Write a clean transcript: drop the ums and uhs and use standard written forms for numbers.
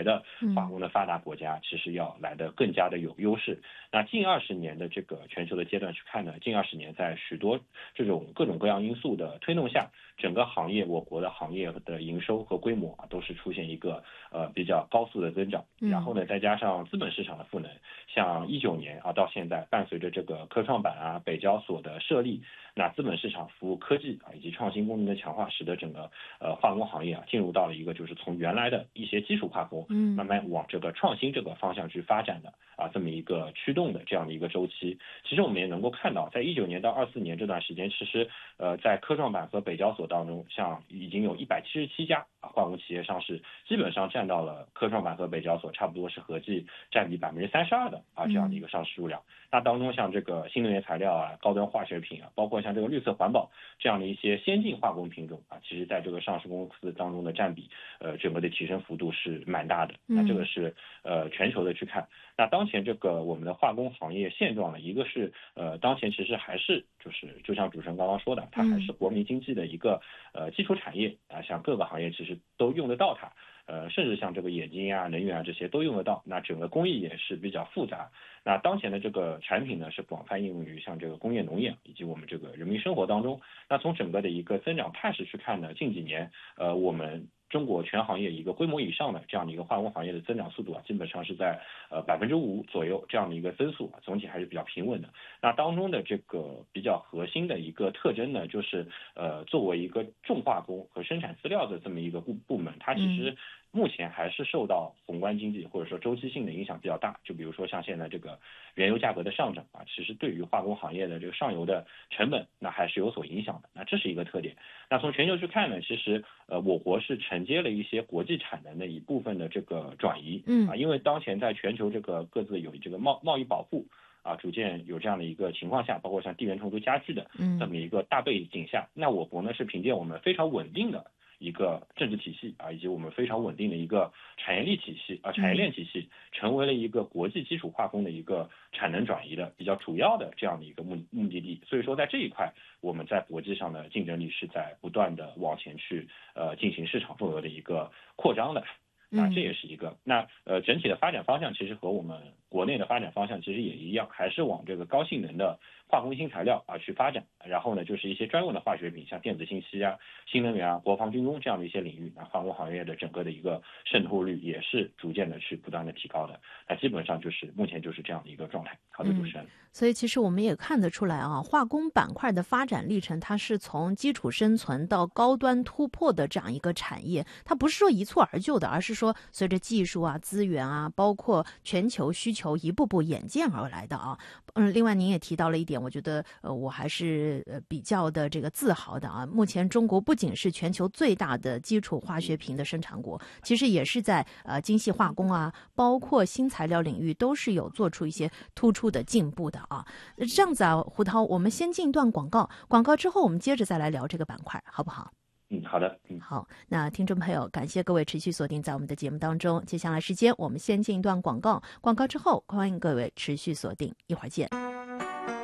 的化工的发达国家其实要来得更加的有优势。那近20年的这个全球的阶段去看呢，近20年在许多这种各种各样因素的推动下，整个行业我国的行业的营收和规模都是出现一个比较高速的增长。然后呢，再加上资本市场的赋能，像19年到现在，伴随着这个科创板北交所的设立，那资本市场服务科技以及创新功能的强化，使得整个化工行业进入到了一个就是从原来的一些基础化工慢慢往这个创新这个方向去发展的这么一个驱动的这样的一个周期。其实我们也能够看到，在19年到24年这段时间，其实在科创板和北交所当中，像已经有177家化工企业上市，基本上占到了科创板和北交所差不多是合计占比32%的这样的一个上市数量。那当中像这个新能源材料高端化学品包括像这个绿色环保这样的一些先进化工品种其实在这个上市公司当中的占比整个的提升幅度是蛮大的。那这个是全球的去看。那当前这个我们的化工行业现状呢，一个是当前其实还是就像主持人刚刚说的，它还是国民经济的一个基础产业像各个行业其实都用得到它。甚至像这个眼睛能源这些都用得到。那整个工艺也是比较复杂。那当前的这个产品呢，是广泛应用于像这个工业农业以及我们这个人民生活当中。那从整个的一个增长态势去看呢，近几年我们中国全行业一个规模以上的这样的一个化工行业的增长速度基本上是在5%左右这样的一个增速总体还是比较平稳的。那当中的这个比较核心的一个特征呢，就是作为一个重化工和生产资料的这么一个部门，它其实目前还是受到宏观经济或者说周期性的影响比较大。就比如说像现在这个原油价格的上涨其实对于化工行业的这个上游的成本那还是有所影响的。那这是一个特点。那从全球去看呢，其实我国是承接了一些国际产能的一部分的这个转移因为当前在全球这个各自有这个贸易保护逐渐有这样的一个情况下，包括像地缘冲突加剧的这么一个大背景下，那我国呢是凭借我们非常稳定的一个政治体系以及我们非常稳定的一个产业链体系成为了一个国际基础化工的一个产能转移的比较主要的这样的一个目的地。所以说在这一块我们在国际上的竞争力是在不断的往前去进行市场份额的一个扩张的。那这也是一个。那整体的发展方向其实和我们国内的发展方向其实也一样，还是往这个高性能的化工新材料去发展。然后呢，就是一些专用的化学品，像电子信息新能源国防军工这样的一些领域，那化工行业的整个的一个渗透率也是逐渐的去不断的提高的。那基本上就是目前就是这样的一个状态。好的，主持人。 所以其实我们也看得出来化工板块的发展历程，它是从基础生存到高端突破的这样一个产业，它不是说一蹴而就的，而是说随着技术资源包括全球需求一步步演进而来的另外您也提到了一点，我觉得我还是比较的这个自豪的目前中国不仅是全球最大的基础化学品的生产国，其实也是在精细化工包括新材料领域都是有做出一些突出的进步的这样子胡涛，我们先进一段广告之后我们接着再来聊这个板块好不好？ 好的。 好，那听众朋友，感谢各位持续锁定在我们的节目当中。接下来时间我们先进一段广告之后欢迎各位持续锁定，一会儿见。